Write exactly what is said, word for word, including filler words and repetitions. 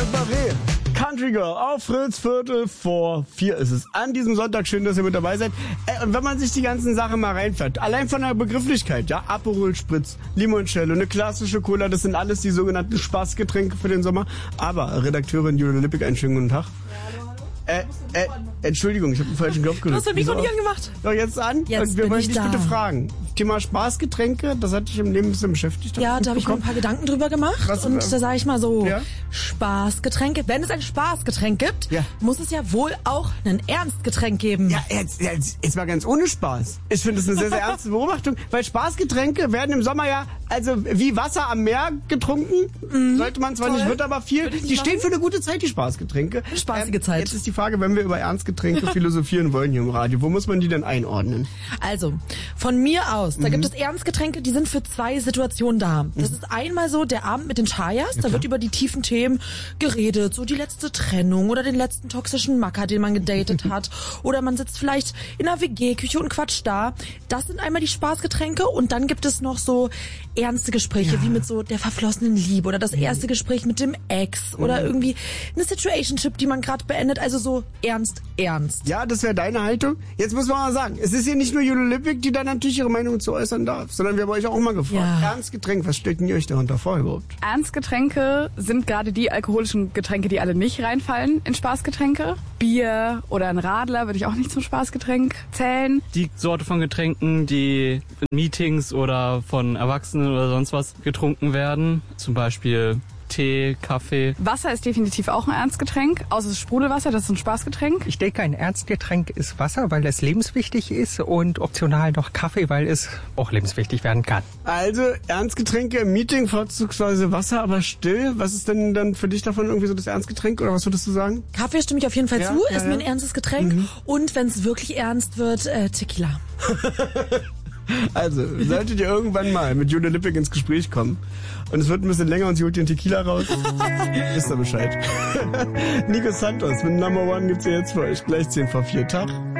Barré, Country Girl auf Fritz, Viertel vor vier ist es. An diesem Sonntag, schön, dass ihr mit dabei seid. Äh, und wenn man sich die ganzen Sachen mal reinfährt, allein von der Begrifflichkeit, ja, Aperol Spritz, Limoncello, eine klassische Cola, das sind alles die sogenannten Spaßgetränke für den Sommer. Aber Redakteurin Julia Lippig, einen schönen guten Tag. Äh, äh, Entschuldigung, ich habe den falschen Knopf gedrückt. Du hast das Mikro nicht angemacht. Doch, jetzt an. Jetzt und wir bin wollen ich dich da. bitte fragen. Thema Spaßgetränke, das hat dich im Leben ein bisschen beschäftigt. Ja, da habe ich mir ein paar Gedanken drüber gemacht. Was, und äh, da sage ich mal so, ja? Spaßgetränke. Wenn es ein Spaßgetränk gibt, Ja. muss es ja wohl auch ein Ernstgetränk geben. Ja, jetzt, jetzt, jetzt mal ganz ohne Spaß. Ich finde das eine sehr, sehr ernste Beobachtung, weil Spaßgetränke werden im Sommer ja, also wie Wasser am Meer getrunken. Mhm. Sollte man zwar Toll. nicht, wird aber viel. Die machen. stehen für eine gute Zeit, die Spaßgetränke. Spaßige Ähm, Zeit. Jetzt ist die Frage, wenn wir über Ernstgetränke philosophieren wollen hier im Radio, wo muss man die denn einordnen? Also, von mir aus, da Mhm. gibt es Ernstgetränke, die sind für zwei Situationen da. Das ist einmal so der Abend mit den Chayas, da wird über die tiefen Themen geredet, so die letzte Trennung oder den letzten toxischen Macker, den man gedatet hat. Oder man sitzt vielleicht in einer W G-Küche und quatscht da. Das sind einmal die Spaßgetränke und dann gibt es noch so ernste Gespräche, Ja. wie mit so der verflossenen Liebe oder das erste Gespräch mit dem Ex oder irgendwie eine Situationship, die man gerade beendet, also so ernst, ernst. Ja, das wäre deine Haltung. Jetzt muss man mal sagen, es ist hier nicht nur Julia Lippig, die da natürlich ihre Meinung zu äußern darf, sondern wir haben euch auch mal gefragt. Ja. Ernstgetränk, was stellt denn ihr euch darunter vor überhaupt? Ernstgetränke sind gerade die alkoholischen Getränke, die alle nicht reinfallen in Spaßgetränke. Bier oder ein Radler würde ich auch nicht zum Spaßgetränk zählen. Die Sorte von Getränken, die in Meetings oder von Erwachsenen oder sonst was getrunken werden. Zum Beispiel Tee, Kaffee. Wasser ist definitiv auch ein Ernstgetränk, außer das Sprudelwasser, das ist ein Spaßgetränk. Ich denke, ein Ernstgetränk ist Wasser, weil es lebenswichtig ist und optional noch Kaffee, weil es auch lebenswichtig werden kann. Also, Ernstgetränke im Meeting, vorzugsweise Wasser, aber still. Was ist denn dann für dich davon irgendwie so das Ernstgetränk oder was würdest du sagen? Kaffee stimme ich auf jeden Fall Ja, zu, ja, ist ja. mir ein ernstes Getränk. Und wenn es wirklich ernst wird, äh, Tequila. Also, solltet ihr irgendwann mal mit Julia Lippig ins Gespräch kommen und es wird ein bisschen länger und sie holt den Tequila raus, wisst ihr Bescheid. Nico Santos mit Number One gibt's ja jetzt für euch gleich zehn vor vier Tag.